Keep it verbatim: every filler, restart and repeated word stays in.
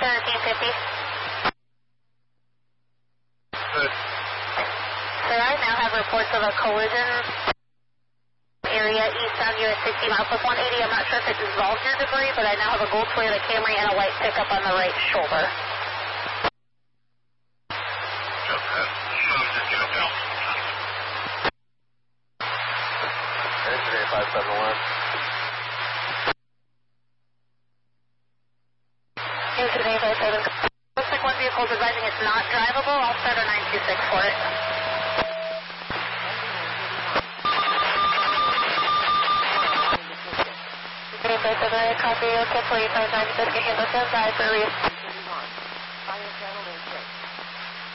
thirteen fifty. Good. Sir, I now have reports of a collision area eastbound U S sixty miles plus one eighty. I'm not sure if it dissolved your debris, but I now have a gold Toyota Camry and a white pickup on the right shoulder. Jump that. Some just jumped out. Engineer five seven one. Engineer five seven one. Looks like one vehicle is advising it's not drivable. I'll start a nine two six for it. Engineer five seven one, copy. Okay, please. nine two six, get handled. Stand by for release.